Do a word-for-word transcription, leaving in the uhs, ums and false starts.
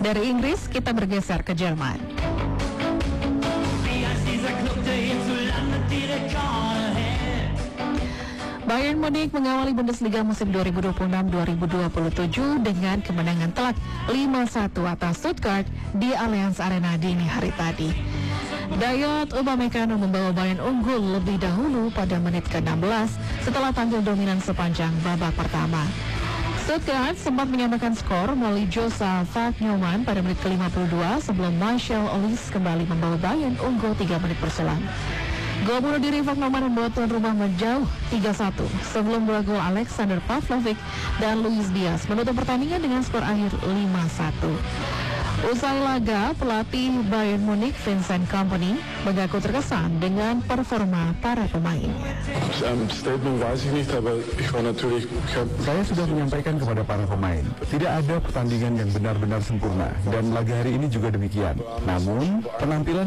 Dari Inggris kita bergeser ke Jerman. Bayern Munich mengawali Bundesliga musim dua ribu dua puluh enam dua ribu dua puluh tujuh dengan kemenangan telak lima satu atas Stuttgart di Allianz Arena dini hari tadi. Dayot Upamecano membawa Bayern unggul lebih dahulu pada menit ke enam belas setelah tampil dominan sepanjang babak pertama. Stuttgart sempat menyamakan skor melalui Josa Wagnermann pada menit ke lima puluh dua sebelum Marcel Olise kembali membawa Bayern unggul tiga menit berselang. Gol bunuh diri Wagnermann membawa tuan rumah menjauh tiga satu sebelum dua gol Alexander Pavlovic dan Luis Diaz menutup pertandingan dengan skor akhir lima satu. Usai laga, pelatih Bayern Munich Vincent Kompany mengaku terkesan dengan performa para pemainnya. Saya sudah menyampaikan kepada para pemain, tidak ada pertandingan yang benar-benar sempurna dan laga hari ini juga demikian. Namun, penampilan